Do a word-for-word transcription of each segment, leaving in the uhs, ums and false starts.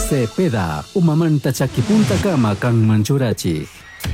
Cepeda, umamanta chakipunta kama kang manchurachi.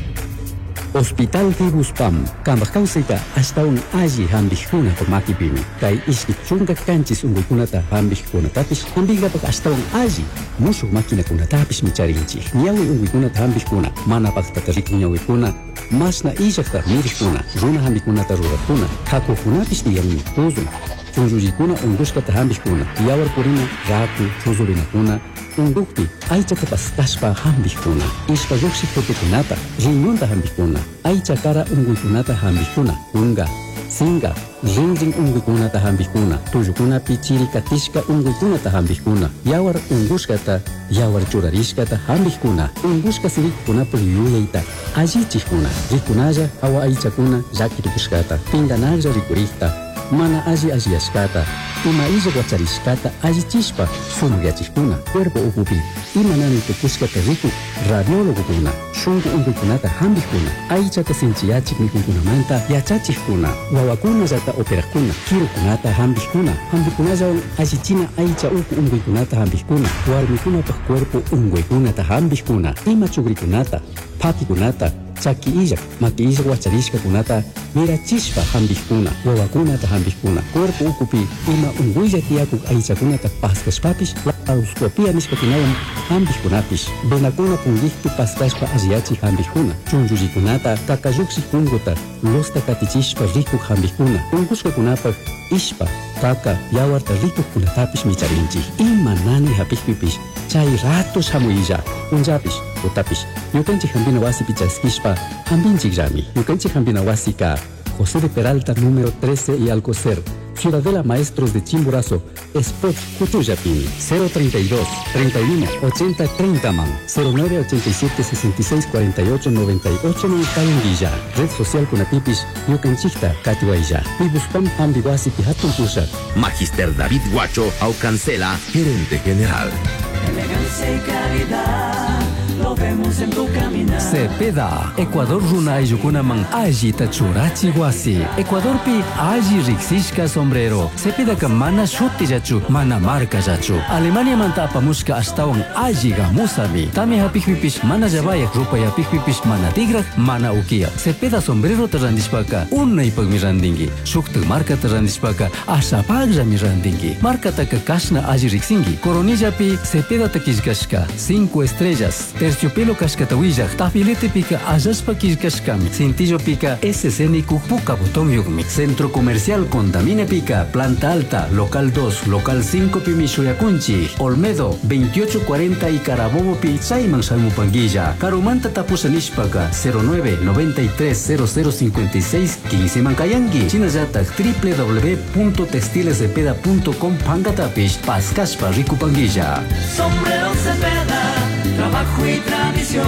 Hospital Tibuspam, Kambakausika, hasta un aji hambihuna por makipimi. Kai iski chunga kanchis unguikunata hambihuna tapis, hambiga pak hasta un aji. Musu makina kuna tapis micharinchi. Nyawi unguikunata hambihuna, mana pak tatariku nyawikuna. Mas na ijakta mirikuna, runa hambikunata rurakuna. Kaku hunapis niyami tuzun. Chunjujikuna unguskata hambihuna. Yawar purina, raku, chuzurinakuna. Undukti, aichata pastashpa hambihuna. Ispa yoksi kunata, riñonta hambihuna. Aicha kara unguikunata hambihuna. Unga, singa, rinrin unguikunata hambihuna. Tuyukuna pichiri katishka unguikunata hambihuna. Yawar unguskata, yawar churarishkata hambihuna. Unguska sirikuna puliyuyaita. Ajichikuna, rikunaya awa aichakuna yakirikushkata. Tinganaya rikurikta. Mana aji ajiashkata, ima ija guacharishkata ajichishpa sumugyachikuna, cuerpo ukupi, ima nani tukushkata riku, radiólogo kuna, shungu unguikunata hambikuna, aichata sinchiyachik mikunkunamanta yachachikuna, wawakuna zata operakuna, kirukunata hambikuna, hambikunaya ajichina aicha uku unguikunata hambikuna, warmikuna pa cuerpo unguikunata hambikuna, ima chugrikunata, patikunata, chaki ijak, maki ijak wacharishka kunata, mira chispa hambihkuna, wawakunata hambihkuna, cuerpo ukupi, ima unguilla tiakuk aichakunata paskashpapis, laparoscopia nishpakinawan hambihkunapis, benakuna pungiktu paskashpa asiachi hambihkuna, chunjullikunata, kakayuksi kunguta, losta katichishpa rikuk hambihkuna, ungushka kunapa, ishpa, kaka, yawarta rikuk kunatapis micharinchi, ima nani hapihpipis, chay ratos hamuilla, unjapis, utapis, yukanchik hambina wasi pichaskishpa, hambinchik rami, yukanchik hambina wasi ka, José de Peralta número trece y Alcocer, Ciudadela Maestros de Chimborazo, Spot Cutuyapini, cero treinta y dos, treinta y uno, ochenta, treinta man, cero nueve ochenta y siete, sesenta y seis, cuarenta y ocho, noventa y ocho Villa, Red Social Kunatipis, Yucanchikta, Katiwailla, Pibuspam Ambiguasi Pihatun Pushat. Magister David Guacho, Aucancela, Gerente General. Elegancia y calidad, lo vemos en tu caminar. Cepeda, Ecuador runa ayukuna man aji tachurachi guasi. Ecuador pi aji riksishka sombrero. Cepeda ka mana shuti jachu, mana marca jachu. Alemania manta apamushka astawan aji gamusami. Tami hapikpipish mana jabayak rupa yapikpipish mana tigrak, mana ukia. Cepeda sombrero tarandishpaka, unna ipag mirandingi. Shukta marca tarandishpaka, asapag mirandingi. Marca taka kashna aji riksingi. Coronilla pi Cepeda takishkashka, cinco estrellas. Terciopelo kashkatawilla, tafilete pica ayaspa kishkashkami. Cintillo pica S C N Puka botón yugmi. Centro Comercial Condamine pica, planta alta, local dos, local cinco Pimishoyakunchi. Olmedo, veintiocho cuarenta y Carabobo pi, Saiman Salmupanguilla. Carumanta tapusanishpaga, cero nueve, noventa y tres, cero cero cincuenta y seis, quince Mankayangi. Chinayatak, w w w punto textilescepeda punto com Pangatapish, Pascashpa Ricupanguilla. Sombrero Cepeda, trabajo y tradición.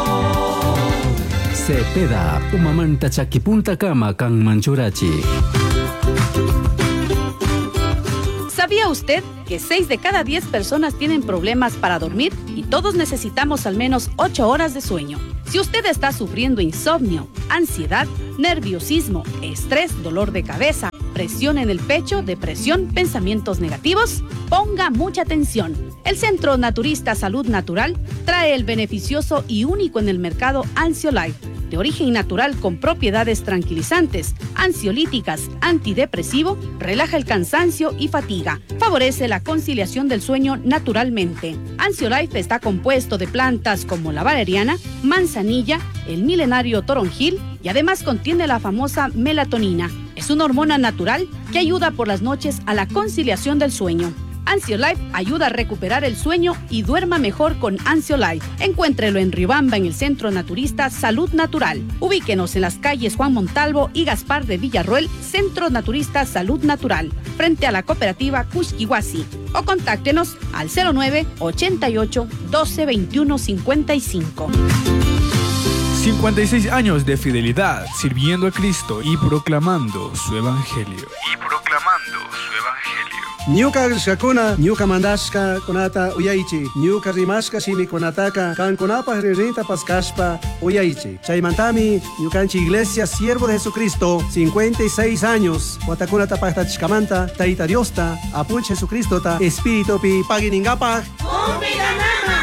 Cepeda, umamanta chakipunta kama kang manchurachi. ¿Sabía usted que seis de cada diez personas tienen problemas para dormir y todos necesitamos al menos ocho horas de sueño? Si usted está sufriendo insomnio, ansiedad, nerviosismo, estrés, dolor de cabeza, presión en el pecho, depresión, pensamientos negativos, ponga mucha atención. El Centro Naturista Salud Natural trae el beneficioso y único en el mercado Ansiolife, de origen natural con propiedades tranquilizantes, ansiolíticas, antidepresivo, relaja el cansancio y fatiga, favorece la conciliación del sueño naturalmente. Ansiolife está compuesto de plantas como la valeriana, manzanilla, el milenario toronjil y además contiene la famosa melatonina. Es una hormona natural que ayuda por las noches a la conciliación del sueño. Ansiolife ayuda a recuperar el sueño y duerma mejor con Ansiolife. Encuéntrelo en Riobamba en el Centro Naturista Salud Natural. Ubíquenos en las calles Juan Montalvo y Gaspar de Villarroel, Centro Naturista Salud Natural, frente a la cooperativa Cushquihuasi. O contáctenos al cero nueve, ochenta y ocho, doce, veintiuno, cincuenta y cinco. cincuenta y seis años de fidelidad sirviendo a Cristo y proclamando su evangelio. Y proclamando su evangelio. Ñuka shakuna, ñuka mandashka kunata uyaichi, ñuka rimashka shimi kunataka, kan kunapa rinta paskashpa uyaichi. Chaymantami, ñukanchi iglesia siervo de Jesucristo, cincuenta y seis años, watakunata pachtachkamanta, taita Diosta, apunch Jesucristo ta, espíritu pi paginingapa. ¡Omiganama!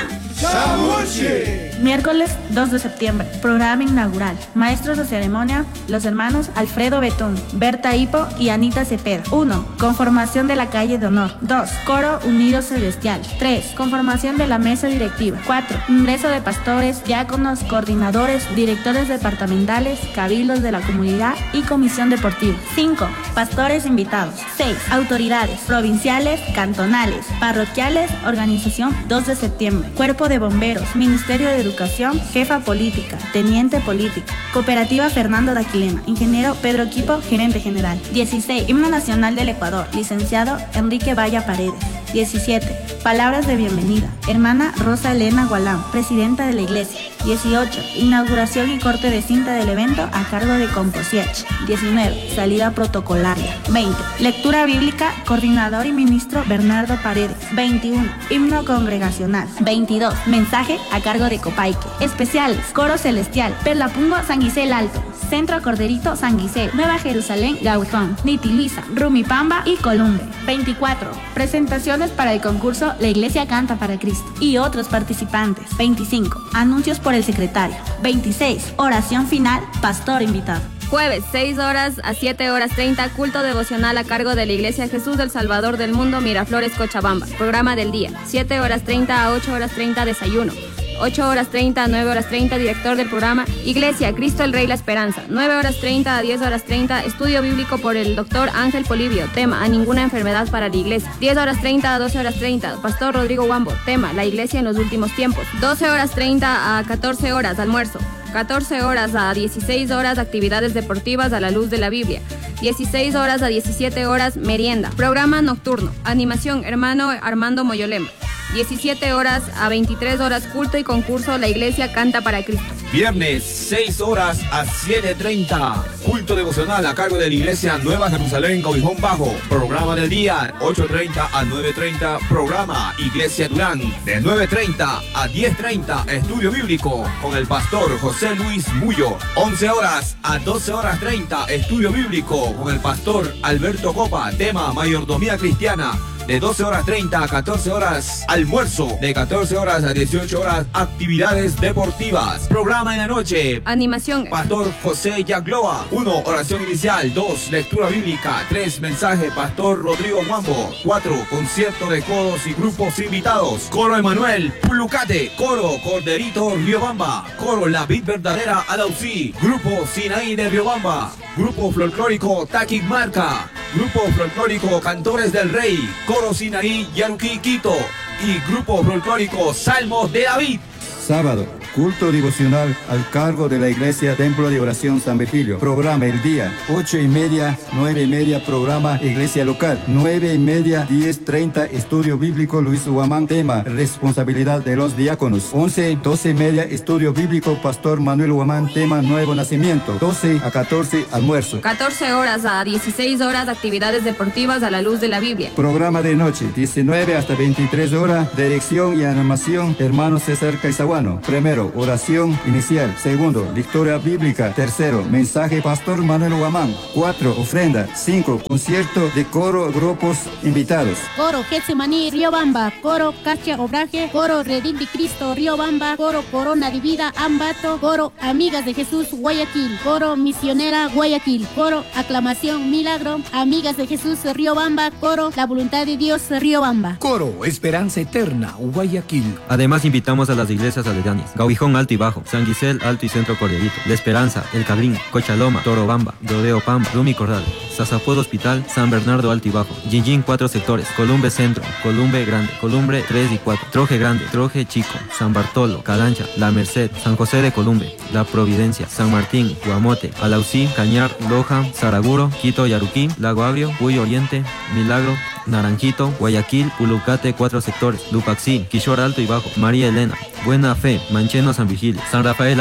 Miércoles dos de septiembre, programa inaugural. Maestros de ceremonia, los hermanos Alfredo Betún, Berta Hipo y Anita Cepeda. uno. Conformación de la calle de honor. dos. Coro Unido Celestial. tres. Conformación de la mesa directiva. cuatro. Ingreso de pastores, diáconos, coordinadores, directores departamentales, cabildos de la comunidad y comisión deportiva. cinco. Pastores invitados. seis. Autoridades provinciales, cantonales, parroquiales, organización dos de septiembre. Cuerpo de bomberos, Ministerio de Educación, jefa política, teniente política, cooperativa Fernando Daquilema, ingeniero Pedro Quipo, gerente general. dieciséis. Himno Nacional del Ecuador, licenciado Enrique Valla Paredes. diecisiete. Palabras de bienvenida, hermana Rosa Elena Gualán, presidenta de la iglesia. dieciocho. Inauguración y corte de cinta del evento a cargo de Composiech. diecinueve. Salida protocolaria. veinte. Lectura bíblica, coordinador y ministro Bernardo Paredes. veintiuno. Himno congregacional. veintidós. Mensaje a cargo de Copaique. Especiales, Coro Celestial, Perlapungo, San Gisel Alto, Centro Corderito, San Gisel, Nueva Jerusalén, Gaujón, Niti Luisa, Rumipamba y Columbe. veinticuatro. Presentaciones para el concurso La Iglesia Canta para Cristo y otros participantes. veinticinco. Anuncios por el secretario. veintiséis. Oración final, pastor invitado. Jueves, seis horas a siete horas treinta, culto devocional a cargo de la Iglesia Jesús del Salvador del Mundo, Miraflores, Cochabamba. Programa del día, siete horas treinta a ocho horas treinta, desayuno. ocho horas treinta a nueve horas treinta, director del programa Iglesia, Cristo el Rey, la Esperanza. nueve horas treinta a diez horas treinta, estudio bíblico por el doctor Ángel Polibio, tema, a ninguna enfermedad para la iglesia. diez horas treinta a doce horas treinta, pastor Rodrigo Wambo, tema, la iglesia en los últimos tiempos. doce horas treinta a catorce horas, almuerzo. catorce horas a dieciséis horas, actividades deportivas a la luz de la Biblia. dieciséis horas a diecisiete horas, merienda. Programa nocturno, animación, hermano Armando Moyolema. diecisiete horas a veintitrés horas, culto y concurso La Iglesia Canta para Cristo. Viernes, seis horas a siete treinta, culto devocional a cargo de la Iglesia Nueva Jerusalén, Cobijón Bajo. Programa del día, ocho treinta a nueve treinta, programa Iglesia Durán. De nueve treinta a diez treinta, estudio bíblico con el pastor José Luis Mullo. once horas a doce horas treinta, estudio bíblico con el pastor Alberto Copa, tema mayordomía cristiana. De doce horas treinta a catorce horas, almuerzo. De catorce horas a dieciocho horas, actividades deportivas. Programa en la noche, animación, pastor José Yagloa. uno. Oración inicial. dos. Lectura bíblica. tres. Mensaje, pastor Rodrigo Wambo. cuatro. Concierto de coros y grupos invitados. Coro Emanuel Pulucate. Coro Corderito Riobamba. Coro La Vid Verdadera Adausí. Grupo Sinaí de Riobamba. Grupo folclórico Taquic Marca. Grupo folclórico Cantores del Rey. Coro Sinaí Yaruquí Quito y Grupo Folclórico Salmos de David. Sábado, culto devocional al cargo de la Iglesia Templo de Oración San Virgilio. Programa el día, ocho y media, nueve y media, programa Iglesia Local. nueve y media, diez treinta, estudio bíblico Luis Huamán, tema, responsabilidad de los diáconos. once, doce y media, estudio bíblico Pastor Manuel Huamán, tema, nuevo nacimiento. doce a catorce, almuerzo. catorce horas a dieciséis horas, actividades deportivas a la luz de la Biblia. Programa de noche, diecinueve hasta veintitrés horas, dirección y animación, hermano César Caizaguano. Primero, oración inicial. Segundo, lectura bíblica. Tercero, mensaje pastor Manuel Huamán. Cuatro, ofrenda. Cinco, concierto de coro, grupos invitados. Coro Getsemaní Riobamba, coro Cacha Obraje, coro Redil de Cristo Riobamba, coro Corona de Vida Ambato, coro Amigas de Jesús Guayaquil, coro Misionera Guayaquil, coro Aclamación Milagro, Amigas de Jesús Riobamba, coro La Voluntad de Dios Riobamba. Coro Esperanza Eterna Guayaquil. Además invitamos a las iglesias aledañas: Gaujón Alto y Bajo, San Gisel Alto y Centro Corderito, La Esperanza, El Cabrín, Cochaloma, Torobamba, Rodeo Pamba, Rumi Corral, Sazapuedo Hospital, San Bernardo Alto y Bajo, Jinjin cuatro sectores, Columbe Centro, Columbe Grande, Columbre tres y cuatro, Troje Grande, Troje Chico, San Bartolo, Calancha, La Merced, San José de Columbe, La Providencia, San Martín, Guamote, Alausí, Cañar, Loja, Saraguro, Quito, Yaruquí, Lago Agrio, Puyo Oriente, Milagro, Naranjito, Guayaquil, Ulucate cuatro sectores, Lupaxí, Quixor Alto y Bajo, María Elena, Buena Fe, Mancheno San Vigilio, San Rafael Alto,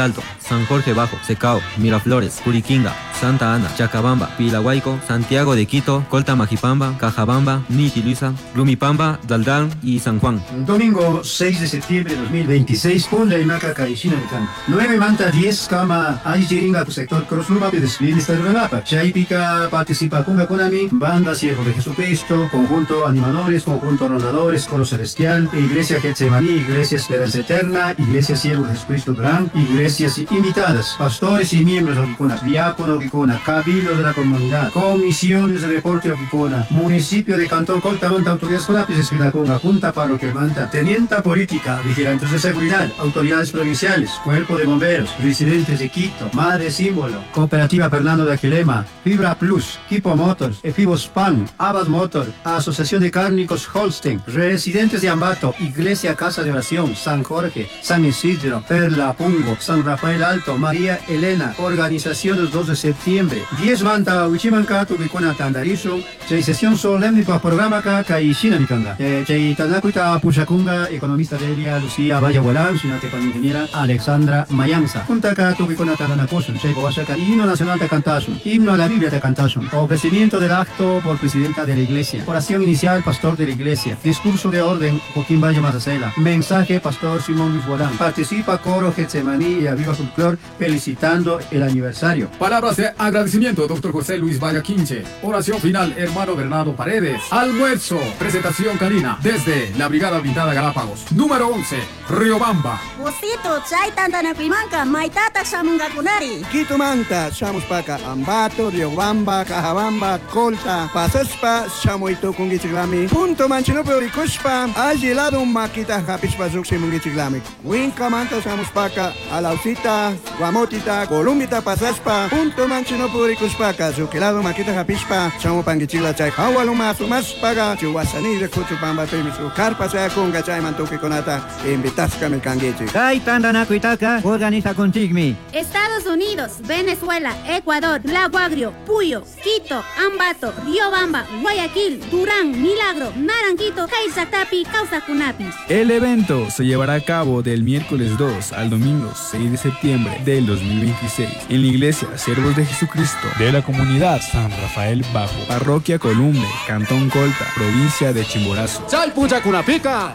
San Jorge Bajo, Secao, Miraflores, Curiquinga, Santa Ana, Chacabamba, Pilahuayco, Santiago de Quito, Colta Majipamba, Cajabamba, Niti Luisa, Rumipamba, Daldán y San Juan. Domingo seis de septiembre de dos mil veintiséis, Punda y Maca, Caixina de Cana. nueve Manta diez, Cama, Aichiringa, sector Cruzluma, Pedesvilista de Renapa. Chaipica participa Kunga Konami, Banda Siervo de Jesucristo, Conjunto Animadores, Conjunto Rondadores, Coro Celestial, Iglesia Getsemaní, Iglesia Esperanza Eterna, Iglesia Siervo de Jesucristo Gran, Iglesias invitadas, pastores y miembros de Oquicona, diácono Oquicona, Cabildo de la Comunidad, Comisiones de Deporte Oquicona, Municipio de Cantón Colta, Manta, Autoridades Conapis, Esquilaconga, Junta Parroquial Manta, Tenienta Política, Vigilantes de Seguridad, Autoridades Provinciales, Cuerpo de Bomberos, Residentes de Quito, Madre Símbolo, Cooperativa Fernando de Aquilema, Fibra Plus, Kipo Motors, Efibos Pan, Abad Motor, Asociación de Cárnicos Holstein, Residentes de Ambato, Iglesia Casa de Oración, San Jorge, San Isidro, Perla Pungo, San Rafael Alto, María Elena, Organizaciones dos de septiembre, diez Manta, Uchimancato, Vicona Tandarizo, Chay Sesión Solemne para Programa Caca y China Vicanda, Chay Tanacuita Puchacunga, Economista de Elia, Lucía Vaya Gualán, Sinate con Ingeniera Alexandra Mayanza, Junta Cato, Vicona Tadanacosun, Chay Boasaca, Himno Nacional de Cantasun, Himno a la Biblia de Cantasun, Ofrecimiento del acto por Presidenta de la Iglesia, Oración Inicial, Pastor de la Iglesia, Discurso de Orden, Joaquín Valle Mazacela, Mensaje, Pastor Simón Luis Gualán, Participa Coro Getsemaní y Aviva Folclor, felicitando el aniversario. Palabras de agradecimiento, doctor José Luis Vallaquinche. Oración final, hermano Bernardo Paredes. Almuerzo, presentación canina, desde la Brigada Blindada Galápagos. Número once, Riobamba. Bosito, Chaitantana Primanca, Maitata Samungakunari. Quito Manta, Chamuspaca, Ambato, Riobamba, Cajabamba, Colta, Pasespa, Chamuito Kungichiglami, Punto Manchinope Oricuspa, Agilado Maquita, Japispa Zuximungichiglami. Winca Manta, Chamuspaca, Alausita, Guamotita, Columbita, Pasespa, Punto Manchinope Oricuspaca, Zuquilado Maquita, Japispa, Chamupangichigla, Chay, Hawaluma, Sumaspaga, Chuasani, de Cuchupamba, Pemisu, Carpa, Kunga, Chay, Mantuki, Conata, Invitasca, Melcanguechi. Kaitandanakuitaka, organiza contigmi. Estados Unidos, Venezuela, Ecuador, Lago Agrio, Puyo, Quito, Ambato, Riobamba, Guayaquil, Durán, Milagro, Naranquito, Caizatapi, Causacunapis. El evento se llevará a cabo del miércoles dos al domingo seis de septiembre del dos mil veintiséis en la Iglesia Siervos de Jesucristo de la Comunidad San Rafael Bajo, Parroquia Columbe, Cantón Colta, Provincia de Chimborazo. ¡Chalpucha Cunapica!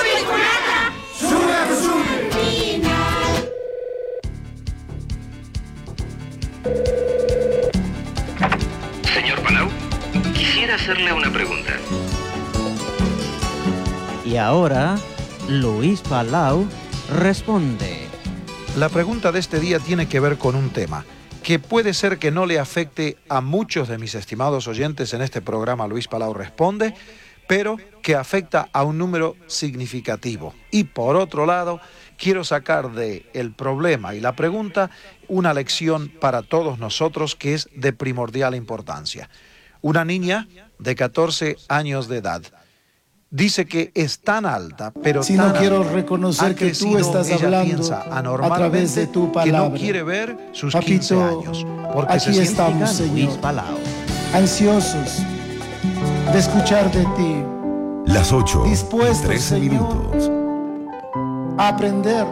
Señor Palau, quisiera hacerle una pregunta. Y ahora, Luis Palau responde. La pregunta de este día tiene que ver con un tema que puede ser que no le afecte a muchos de mis estimados oyentes en este programa Luis Palau Responde, pero que afecta a un número significativo. Y por otro lado, quiero sacar de el problema y la pregunta una lección para todos nosotros que es de primordial importancia. Una niña de catorce años de edad dice que es tan alta, pero si tan no quiero reconocer que tú estás hablando a través de tu palabra, que no quiere ver sus Papito, quince años, porque aquí se estamos, Señor, ansiosos de escuchar de ti. Las ocho, dispuestos, trece Señor, minutos. a aprender,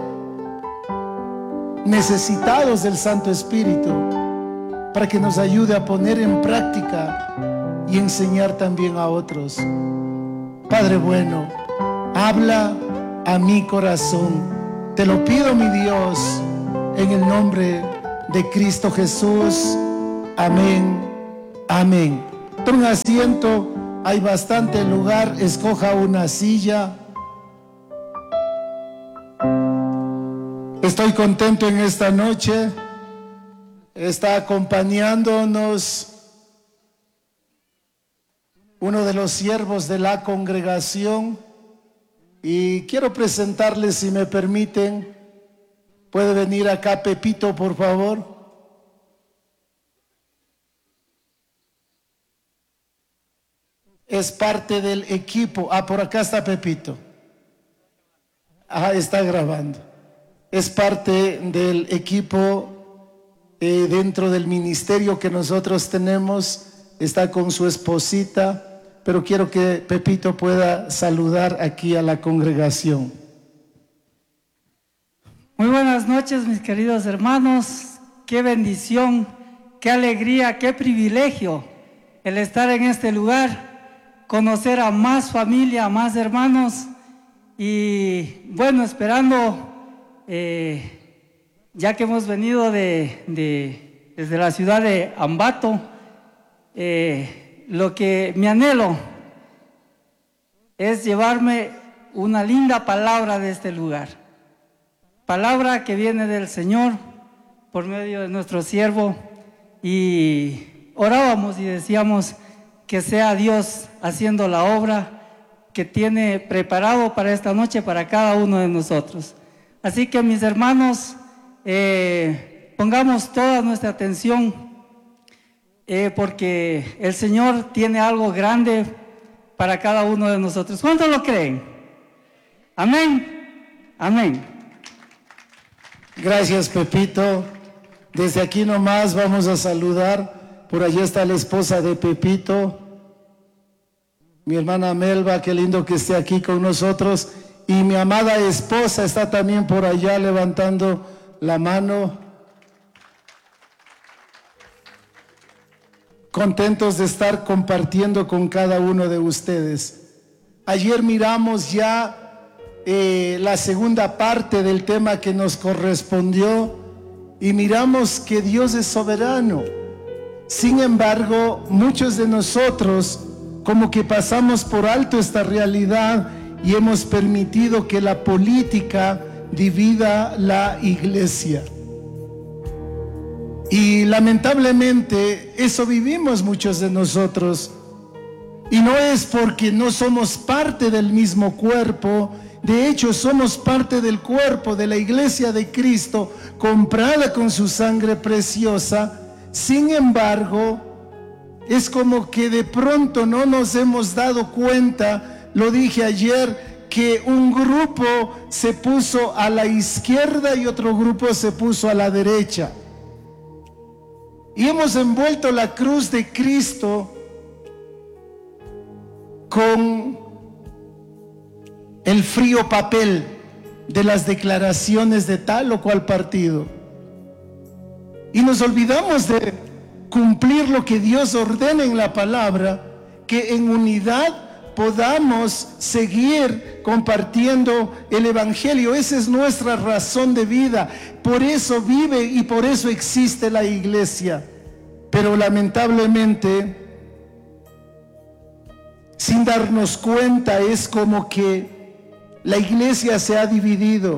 necesitados del Santo Espíritu, para que nos ayude a poner en práctica y enseñar también a otros. Padre bueno, habla a mi corazón. Te lo pido, mi Dios, en el nombre de Cristo Jesús. Amén, amén. Toma asiento, hay bastante lugar, escoja una silla. Estoy contento en esta noche. Está acompañándonos uno de los siervos de la congregación y quiero presentarles, si me permiten. ¿Puede venir acá Pepito, por favor? Es parte del equipo. Ah, por acá está Pepito. Ah, está grabando. Es parte del equipo eh, dentro del ministerio que nosotros tenemos. Está con su esposita. Pero quiero que Pepito pueda saludar aquí a la congregación. Muy buenas noches, mis queridos hermanos. Qué bendición, qué alegría, qué privilegio el estar en este lugar, conocer a más familia, a más hermanos y bueno, esperando, eh, ya que hemos venido de, de, desde la ciudad de Ambato, eh, lo que mi anhelo es llevarme una linda palabra de este lugar. Palabra que viene del Señor por medio de nuestro siervo y orábamos y decíamos que sea Dios haciendo la obra que tiene preparado para esta noche para cada uno de nosotros. Así que mis hermanos, eh, pongamos toda nuestra atención eh, porque el Señor tiene algo grande para cada uno de nosotros. ¿Cuántos lo creen? Amén. Amén. Gracias, Pepito. Desde aquí nomás vamos a saludar. Por allá está la esposa de Pepito, mi hermana Melba, qué lindo que esté aquí con nosotros. Y mi amada esposa está también por allá levantando la mano. Contentos de estar compartiendo con cada uno de ustedes. Ayer miramos ya Eh, la segunda parte del tema que nos correspondió y miramos que Dios es soberano. Sin embargo, muchos de nosotros como que pasamos por alto esta realidad y hemos permitido que la política divida la iglesia. Y lamentablemente eso vivimos muchos de nosotros. Y no es porque no somos parte del mismo cuerpo. De hecho, somos parte del cuerpo de la iglesia de Cristo, comprada con su sangre preciosa. Sin embargo, es como que de pronto no nos hemos dado cuenta, lo dije ayer, que un grupo se puso a la izquierda y otro grupo se puso a la derecha. Y hemos envuelto la cruz de Cristo con el frío papel de las declaraciones de tal o cual partido. Y nos olvidamos de cumplir lo que Dios ordena en la palabra, que en unidad podamos seguir compartiendo el evangelio. Esa es nuestra razón de vida. Por eso vive y por eso existe la iglesia. Pero lamentablemente, sin darnos cuenta, es como que la iglesia se ha dividido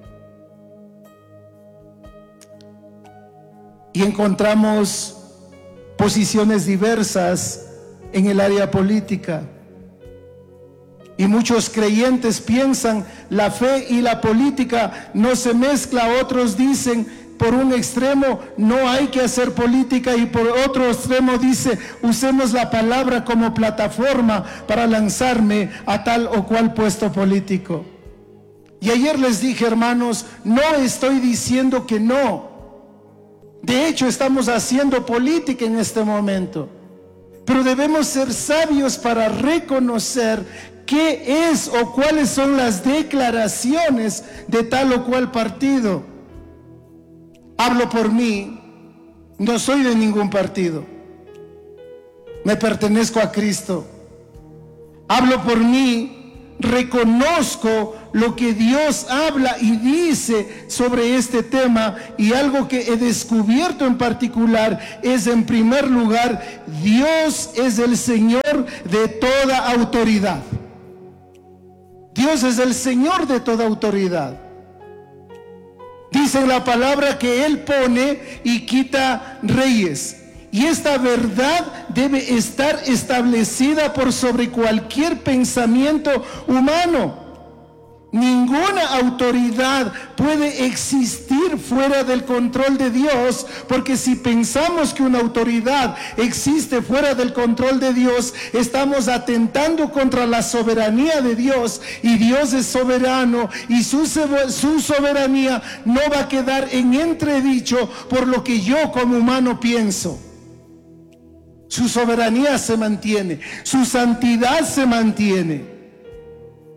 y encontramos posiciones diversas en el área política. Y muchos creyentes piensan la fe y la política no se mezcla. Otros dicen, por un extremo no hay que hacer política y por otro extremo dice, usemos la palabra como plataforma para lanzarme a tal o cual puesto político. Y ayer les dije, hermanos, no estoy diciendo que no. De hecho, estamos haciendo política en este momento. Pero debemos ser sabios para reconocer qué es o cuáles son las declaraciones de tal o cual partido. Hablo por mí, no soy de ningún partido. Me pertenezco a Cristo. Hablo por mí, reconozco lo que Dios habla y dice sobre este tema, y algo que he descubierto en particular es, en primer lugar, Dios es el Señor de toda autoridad. Dios es el Señor de toda autoridad. Dice en la palabra que Él pone y quita reyes. Y esta verdad debe estar establecida por sobre cualquier pensamiento humano. Ninguna autoridad puede existir fuera del control de Dios, porque si pensamos que una autoridad existe fuera del control de Dios, estamos atentando contra la soberanía de Dios, y Dios es soberano y su, su soberanía no va a quedar en entredicho por lo que yo como humano pienso. Su soberanía se mantiene, su santidad se mantiene.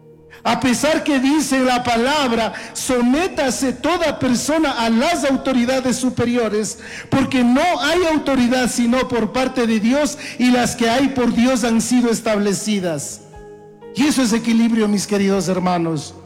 A pesar que dice la palabra, sométase toda persona a las autoridades superiores, porque no hay autoridad sino por parte de Dios, y las que hay por Dios han sido establecidas. Y eso es equilibrio, mis queridos hermanos.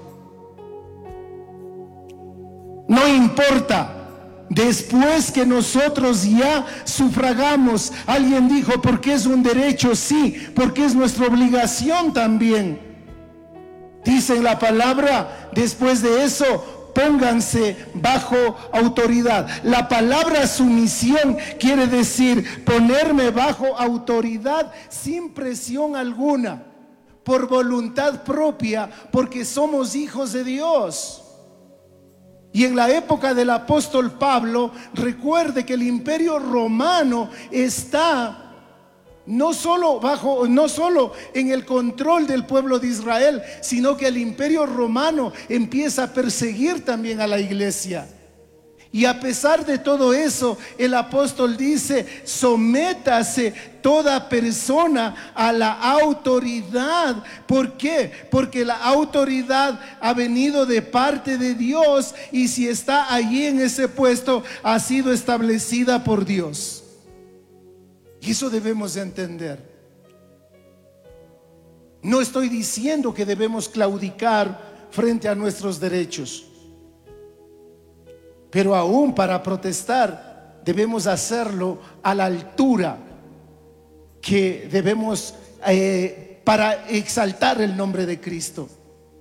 No importa. Después que nosotros ya sufragamos, alguien dijo, porque es un derecho, sí, porque es nuestra obligación también. Dice la palabra, después de eso, pónganse bajo autoridad. La palabra sumisión quiere decir ponerme bajo autoridad sin presión alguna, por voluntad propia, porque somos hijos de Dios. Y en la época del apóstol Pablo, recuerde que el imperio romano está no solo bajo, no solo en el control del pueblo de Israel, sino que el imperio romano empieza a perseguir también a la iglesia. Y a pesar de todo eso, el apóstol dice, sométase toda persona a la autoridad. ¿Por qué? Porque la autoridad ha venido de parte de Dios, y si está allí en ese puesto, ha sido establecida por Dios. Y eso debemos de entender. No estoy diciendo que debemos claudicar frente a nuestros derechos, pero aún para protestar debemos hacerlo a la altura que debemos eh, para exaltar el nombre de Cristo.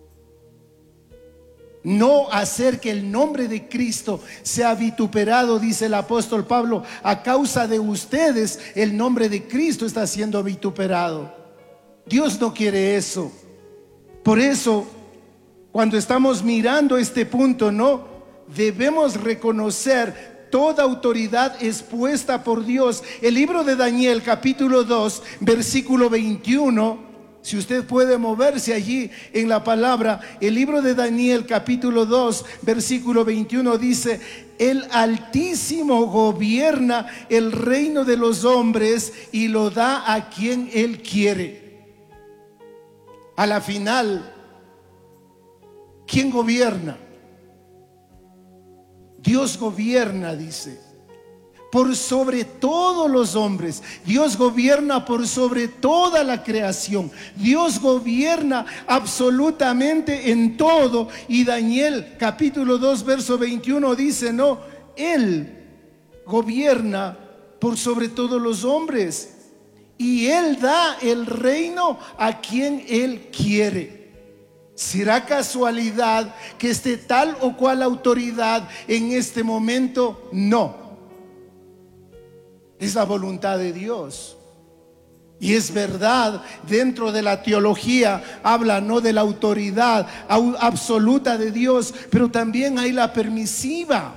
No hacer que el nombre de Cristo sea vituperado, dice el apóstol Pablo. A causa de ustedes el nombre de Cristo está siendo vituperado. Dios no quiere eso. Por eso, cuando estamos mirando este punto, no debemos reconocer toda autoridad expuesta por Dios. El libro de Daniel, capítulo dos, versículo veintiuno. Si usted puede moverse allí en la palabra, el libro de Daniel, capítulo dos, versículo veintiuno dice: el Altísimo gobierna el reino de los hombres y lo da a quien Él quiere. A la final, ¿quién gobierna? Dios gobierna, dice, por sobre todos los hombres. Dios gobierna por sobre toda la creación. Dios gobierna absolutamente en todo. Y Daniel capítulo dos verso veintiuno dice, no, Él gobierna por sobre todos los hombres, y Él da el reino a quien Él quiere. ¿Será casualidad que esté tal o cual autoridad en este momento? No. Es la voluntad de Dios. Y es verdad, dentro de la teología habla no de la autoridad absoluta de Dios, pero también hay la permisiva.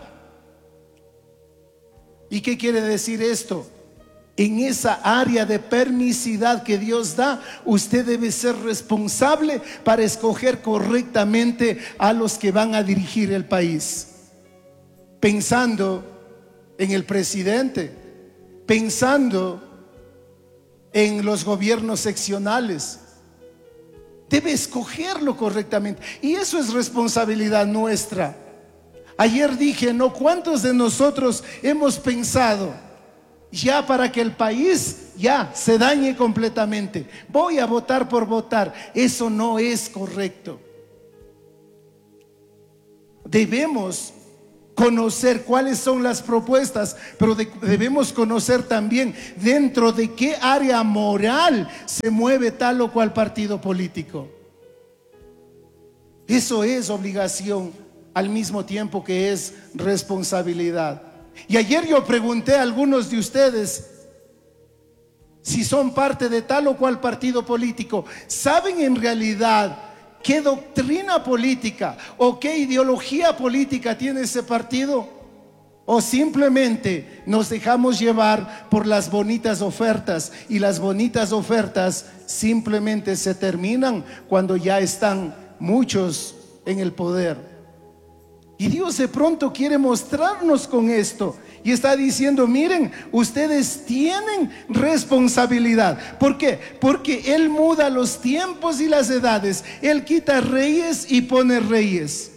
¿Y qué quiere decir esto? En esa área de permisividad que Dios da, usted debe ser responsable para escoger correctamente a los que van a dirigir el país. Pensando en el presidente, pensando en los gobiernos seccionales, debe escogerlo correctamente. Y eso es responsabilidad nuestra. Ayer dije, no, ¿cuántos de nosotros hemos pensado ya para que el país ya se dañe completamente, voy a votar por votar? Eso no es correcto. Debemos conocer cuáles son las propuestas, pero de, debemos conocer también dentro de qué área moral se mueve tal o cual partido político. Eso es obligación al mismo tiempo que es responsabilidad. Y ayer yo pregunté a algunos de ustedes si son parte de tal o cual partido político. ¿Saben en realidad qué doctrina política o qué ideología política tiene ese partido? ¿O simplemente nos dejamos llevar por las bonitas ofertas, y las bonitas ofertas simplemente se terminan cuando ya están muchos en el poder? Y Dios de pronto quiere mostrarnos con esto Y está diciendo, miren, ustedes tienen responsabilidad. ¿Por qué? Porque Él muda los tiempos y las edades. Él quita reyes y pone reyes.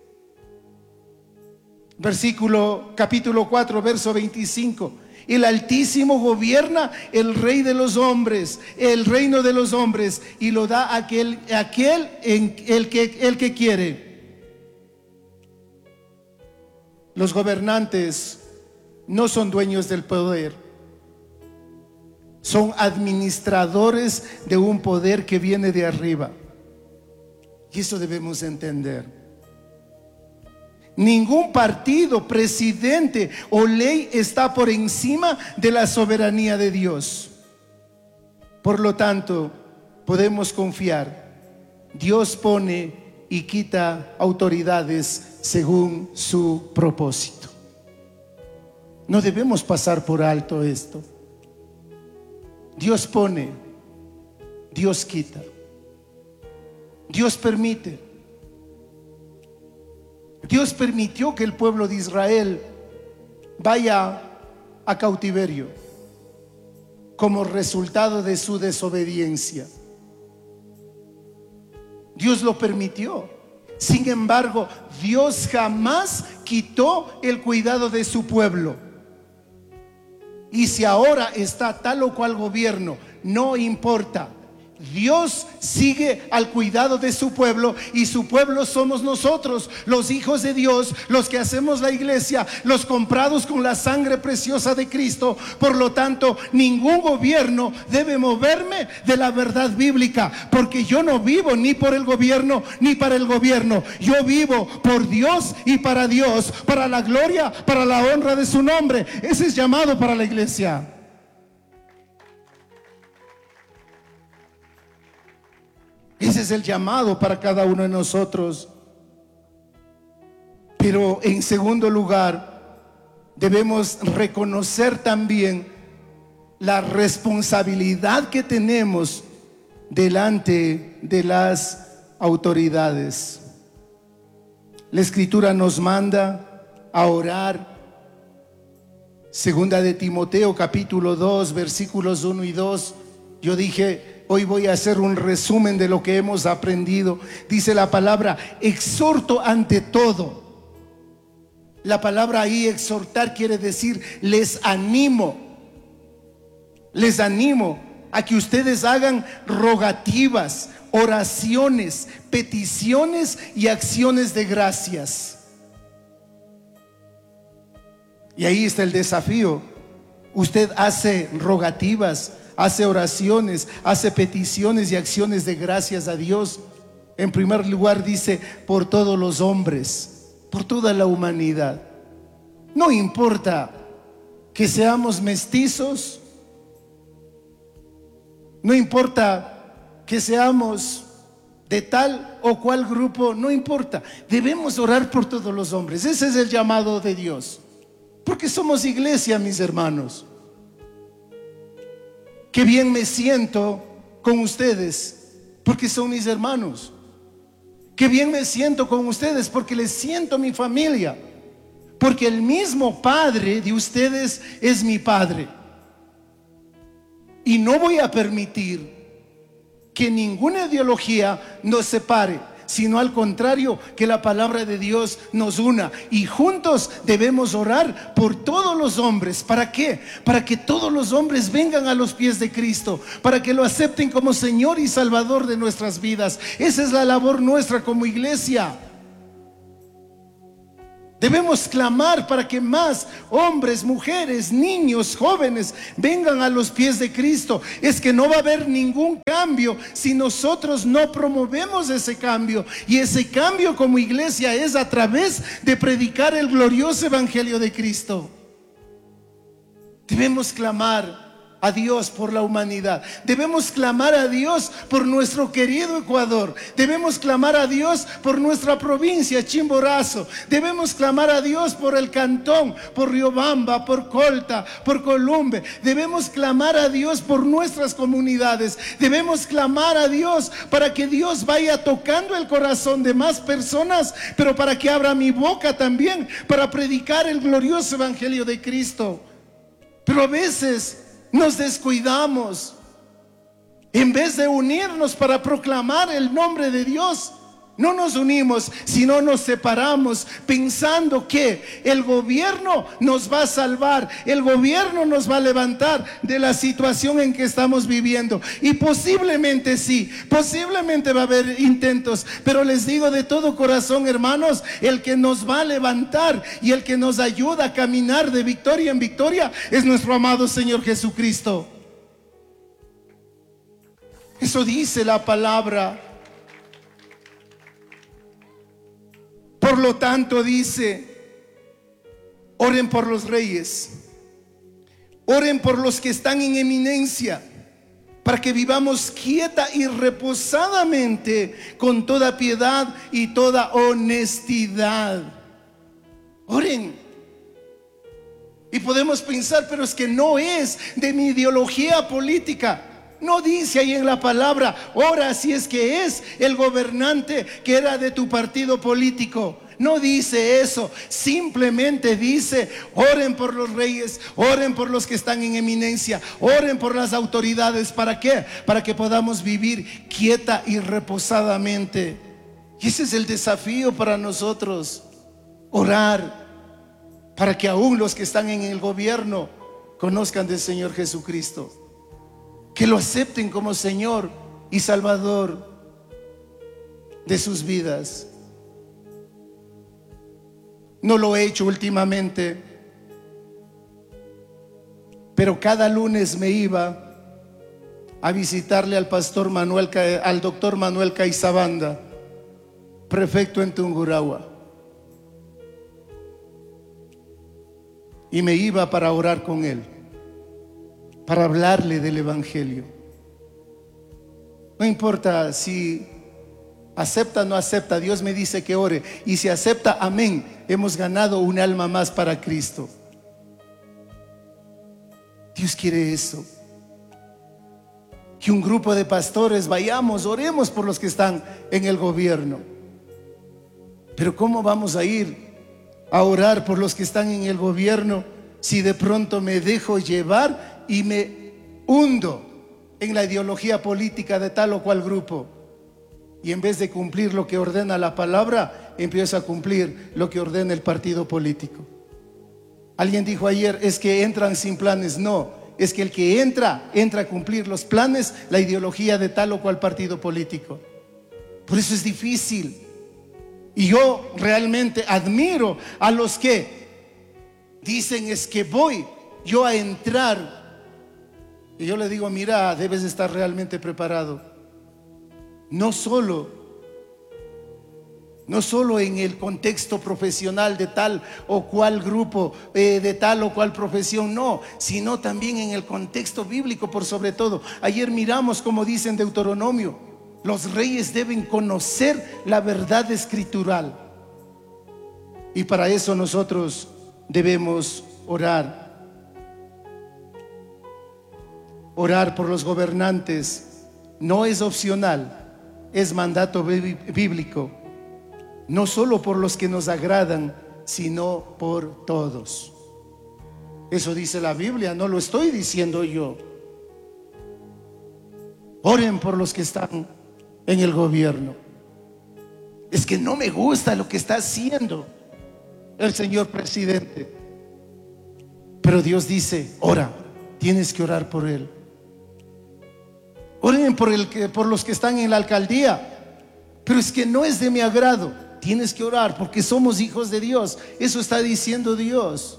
Versículo, capítulo cuatro, verso veinticinco. El Altísimo gobierna el rey de los hombres, el reino de los hombres, y lo da a aquel, aquel en el que, el que quiere. Los gobernantes no son dueños del poder, son administradores de un poder que viene de arriba. Y eso debemos entender. Ningún partido, presidente o ley está por encima de la soberanía de Dios. Por lo tanto, podemos confiar. Dios pone y quita autoridades según su propósito. No debemos pasar por alto esto. Dios pone, Dios quita, Dios permite. Dios permitió que el pueblo de Israel vaya a cautiverio como resultado de su desobediencia. Dios lo permitió. Sin embargo, Dios jamás quitó el cuidado de su pueblo. Y si ahora está tal o cual gobierno, no importa. Dios sigue al cuidado de su pueblo, y su pueblo somos nosotros, los hijos de Dios, los que hacemos la iglesia, los comprados con la sangre preciosa de Cristo. Por lo tanto, ningún gobierno debe moverme de la verdad bíblica, porque yo no vivo ni por el gobierno ni para el gobierno. Yo vivo por Dios y para Dios, para la gloria, para la honra de su nombre. Ese es llamado para la iglesia. Ese es el llamado para cada uno de nosotros. Pero en segundo lugar, debemos reconocer también la responsabilidad que tenemos delante de las autoridades. La Escritura nos manda a orar. Segunda de Timoteo, capítulo dos, versículos uno y dos. Yo dije, hoy voy a hacer un resumen de lo que hemos aprendido. Dice la palabra, exhorto ante todo. La palabra ahí, exhortar, quiere decir, les animo. Les animo a que ustedes hagan rogativas, oraciones, peticiones y acciones de gracias. Y ahí está el desafío. Usted hace rogativas, hace oraciones, hace peticiones y acciones de gracias a Dios. En primer lugar dice, por todos los hombres, por toda la humanidad. No importa que seamos mestizos, no importa que seamos de tal o cual grupo, no importa. Debemos orar por todos los hombres. Ese es el llamado de Dios, porque somos iglesia, mis hermanos. Qué bien me siento con ustedes, porque son mis hermanos. Qué bien me siento con ustedes, porque les siento mi familia. Porque el mismo Padre de ustedes es mi Padre. Y no voy a permitir que ninguna ideología nos separe, sino al contrario, que la palabra de Dios nos una. Y juntos debemos orar por todos los hombres. ¿Para qué? Para que todos los hombres vengan a los pies de Cristo, para que lo acepten como Señor y Salvador de nuestras vidas. Esa es la labor nuestra como iglesia. Debemos clamar para que más hombres, mujeres, niños, jóvenes vengan a los pies de Cristo. Es que no va a haber ningún cambio si nosotros no promovemos ese cambio. Y ese cambio como iglesia es a través de predicar el glorioso evangelio de Cristo. Debemos clamar a Dios por la humanidad. Debemos clamar a Dios por nuestro querido Ecuador. Debemos clamar a Dios por nuestra provincia, Chimborazo. Debemos clamar a Dios por el Cantón, por Riobamba, por Colta, por Columbe. Debemos clamar a Dios por nuestras comunidades. Debemos clamar a Dios para que Dios vaya tocando el corazón de más personas, pero para que abra mi boca también para predicar el glorioso evangelio de Cristo. Pero a veces nos descuidamos. En vez de unirnos para proclamar el nombre de Dios, no nos unimos, sino nos separamos, pensando que el gobierno nos va a salvar, el gobierno nos va a levantar de la situación en que estamos viviendo. Y posiblemente sí, posiblemente va a haber intentos, pero les digo de todo corazón, hermanos, el que nos va a levantar y el que nos ayuda a caminar de victoria en victoria es nuestro amado Señor Jesucristo. Eso dice la palabra. Por lo tanto dice, oren por los reyes, oren por los que están en eminencia, para que vivamos quieta y reposadamente con toda piedad y toda honestidad. Oren. Y podemos pensar, pero es que no es de mi ideología política. No dice ahí en la palabra, ora si es que es el gobernante que era de tu partido político. No dice eso, simplemente dice, oren por los reyes, oren por los que están en eminencia, oren por las autoridades. ¿Para qué? Para que podamos vivir quieta y reposadamente. Y ese es el desafío para nosotros, orar para que aún los que están en el gobierno conozcan del Señor Jesucristo, que lo acepten como Señor y Salvador de sus vidas. No lo he hecho últimamente, pero cada lunes me iba a visitarle al pastor Manuel, al doctor Manuel Caizabanda, prefecto en Tungurahua, y me iba para orar con él, para hablarle del evangelio. No importa si acepta o no acepta, Dios me dice que ore, y si acepta, amén, hemos ganado un alma más para Cristo. Dios quiere eso, que un grupo de pastores vayamos, oremos por los que están en el gobierno. Pero ¿cómo vamos a ir a orar por los que están en el gobierno si de pronto me dejo llevar y me hundo en la ideología política de tal o cual grupo? Y en vez de cumplir lo que ordena la palabra, empiezo a cumplir lo que ordena el partido político. Alguien dijo ayer, es que entran sin planes. No, es que el que entra, entra a cumplir los planes, la ideología de tal o cual partido político. Por eso es difícil. Y yo realmente admiro a los que dicen, es que voy yo a entrar. Y yo le digo, mira, debes estar realmente preparado. No solo, no solo en el contexto profesional de tal o cual grupo, eh, de tal o cual profesión, no, sino también en el contexto bíblico por sobre todo. Ayer miramos como dice en Deuteronomio, los reyes deben conocer la verdad escritural. Y para eso nosotros debemos orar. Orar por los gobernantes no es opcional. Es mandato bíblico, no solo por los que nos agradan, sino por todos. Eso dice la Biblia, no lo estoy diciendo yo. Oren por los que están en el gobierno. Es que no me gusta lo que está haciendo el señor presidente, pero Dios dice, ora, tienes que orar por él. Oren por, el que, por los que están en la alcaldía. Pero es que no es de mi agrado. Tienes que orar porque somos hijos de Dios. Eso está diciendo Dios.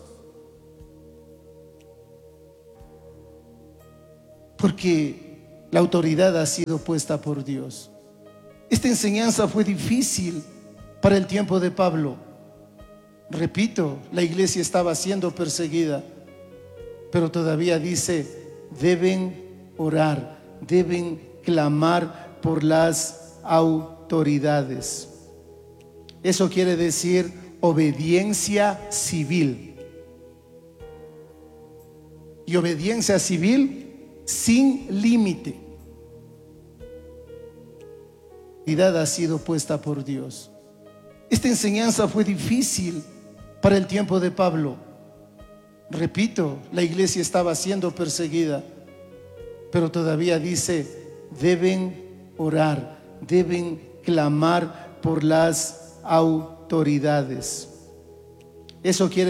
Porque la autoridad ha sido puesta por Dios. Esta enseñanza fue difícil para el tiempo de Pablo. Repito, la iglesia estaba siendo perseguida, pero todavía dice, deben orar, deben clamar por las autoridades. Eso quiere decir obediencia civil. Y obediencia civil sin límite. La autoridad ha sido puesta por Dios. Esta enseñanza fue difícil para el tiempo de Pablo. Repito, la iglesia estaba siendo perseguida, pero todavía dice, deben orar, deben clamar por las autoridades. Eso quiere